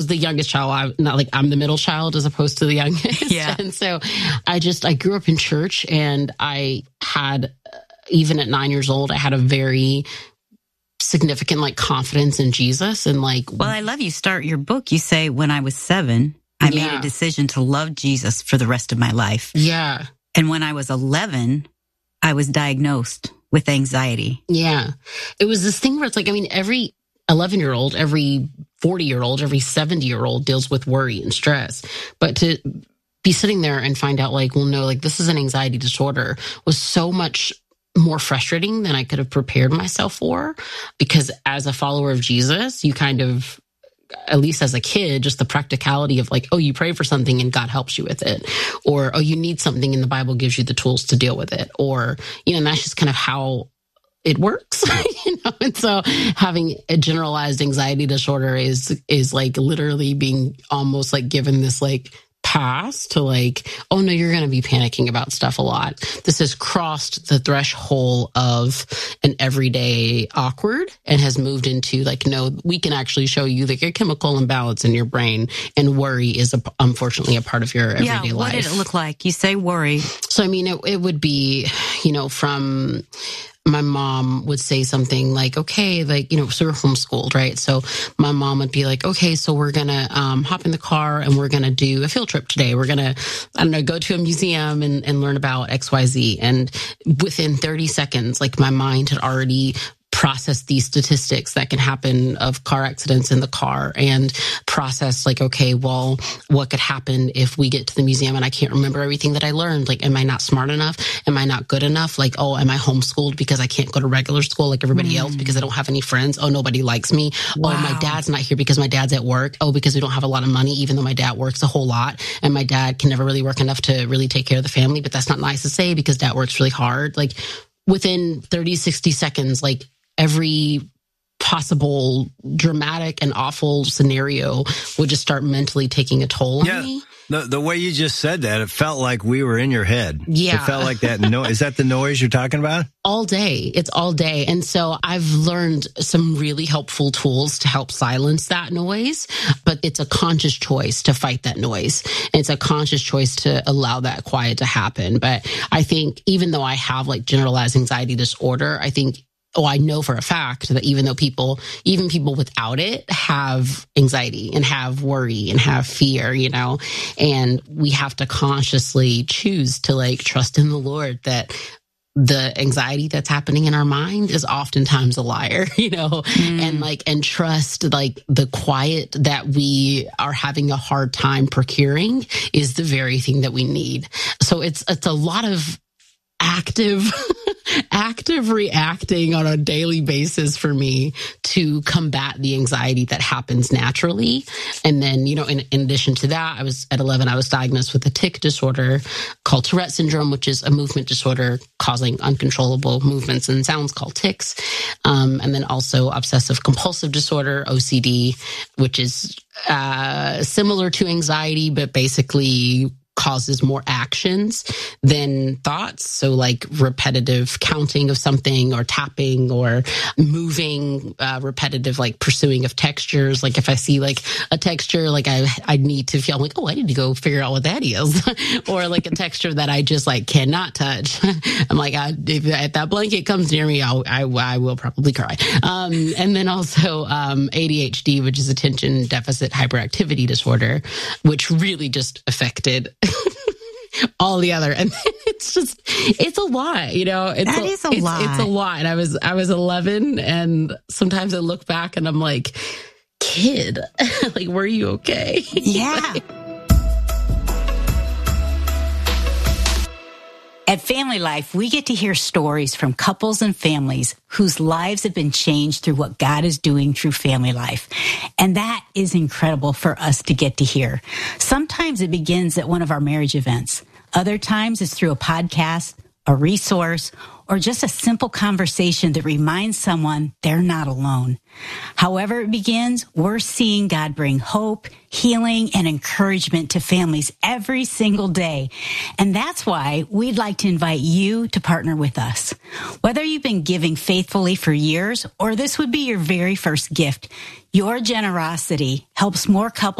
the youngest child. I'm the middle child as opposed to the youngest. Yeah. And so I grew up in church, and I had, even at 9 years old, I had a very significant like confidence in Jesus. And like, well, I love you start your book. You say, when I was 7, I made a decision to love Jesus for the rest of my life. Yeah. And when I was 11, I was diagnosed with anxiety. Yeah. It was this thing where it's like, I mean, every 11-year-old, every 40-year-old, every 70-year-old deals with worry and stress. But to be sitting there and find out like, well, no, like this is an anxiety disorder was so much more frustrating than I could have prepared myself for. Because as a follower of Jesus, you kind of, at least as a kid, just the practicality of like, oh, you pray for something and God helps you with it. Or, oh, you need something and the Bible gives you the tools to deal with it. Or, and that's just kind of how it works, and so having a generalized anxiety disorder is like literally being almost like given this like pass to like, oh no, you're going to be panicking about stuff a lot. This has crossed the threshold of an everyday awkward and has moved into like, no, we can actually show you like a chemical imbalance in your brain, and worry is unfortunately a part of your everyday life. What did it look like? You say worry. So, I mean, it would be, from my mom would say something like, okay, like, so we're homeschooled, right? So my mom would be like, okay, so we're going to hop in the car and we're going to do a field trip today. We're going to, I don't know, go to a museum and learn about XYZ. And within 30 seconds, like my mind had already process these statistics that can happen of car accidents in the car, and process like, okay, well, what could happen if we get to the museum and I can't remember everything that I learned? Like, am I not smart enough? Am I not good enough? Like, oh, am I homeschooled because I can't go to regular school like everybody else because I don't have any friends? Oh, nobody likes me. Wow. Oh, my dad's not here because my dad's at work. Oh, because we don't have a lot of money, even though my dad works a whole lot. And my dad can never really work enough to really take care of the family. But that's not nice to say because dad works really hard. Like within 30, 60 seconds, like every possible dramatic and awful scenario would just start mentally taking a toll on me. The way you just said that, it felt like we were in your head. Yeah. It felt like that. Is that the noise you're talking about? All day. It's all day. And so I've learned some really helpful tools to help silence that noise, but it's a conscious choice to fight that noise. And it's a conscious choice to allow that quiet to happen. But I think even though I have like generalized anxiety disorder, I know for a fact that even people without it have anxiety and have worry and have fear, and we have to consciously choose to like trust in the Lord that the anxiety that's happening in our mind is oftentimes a liar, and trust like the quiet that we are having a hard time procuring is the very thing that we need. So it's a lot of active reacting on a daily basis for me to combat the anxiety that happens naturally. And then, in addition to that, at 11, I was diagnosed with a tic disorder called Tourette syndrome, which is a movement disorder causing uncontrollable movements and sounds called tics. And then also obsessive compulsive disorder, OCD, which is similar to anxiety, but basically causes more actions than thoughts. So like repetitive counting of something or tapping or moving, repetitive like pursuing of textures. Like if I see like a texture, like I need to feel like, oh, I need to go figure out what that is. Or like a texture that I just like cannot touch. I'm like, if that blanket comes near me, I will probably cry. And then also ADHD, which is attention deficit hyperactivity disorder, which really just affected all the other. And it's a lot, That is a lot. It's a lot. And I was 11, and sometimes I look back and I'm like, kid, like, were you okay? Yeah. At Family Life, we get to hear stories from couples and families whose lives have been changed through what God is doing through Family Life. And that is incredible for us to get to hear. Sometimes it begins at one of our marriage events. Other times it's through a podcast, a resource, or just a simple conversation that reminds someone they're not alone. However it begins, we're seeing God bring hope, healing, and encouragement to families every single day. And that's why we'd like to invite you to partner with us. Whether you've been giving faithfully for years or this would be your very first gift, your generosity helps more couples